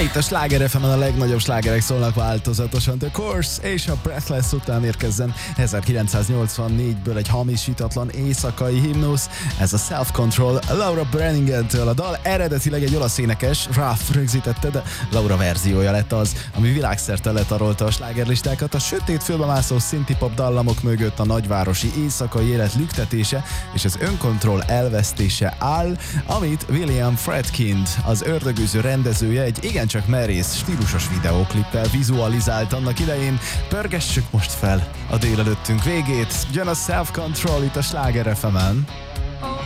Itt a Sláger FM-en a legnagyobb slágerek szólnak változatosan. The Course és a Breathless után érkezzen 1984-ből egy hamisítatlan éjszakai himnusz. Ez a Self Control Laura Branigan-től. A dal eredetileg egy olasz énekes, Ralph rögzítette, de Laura verziója lett az, ami világszerte letarolta a slágerlistákat. A sötét fülbemászó szinti-pop dallamok mögött a nagyvárosi éjszakai élet lüktetése és az önkontroll elvesztése áll, amit William Friedkin, az ördögűző rendezője, egy igencsak merész, stílusos videóklippel vizualizált annak idején. Pörgessük most fel a délelőttünk végét. Jön a Self Control itt a Sláger FM-en.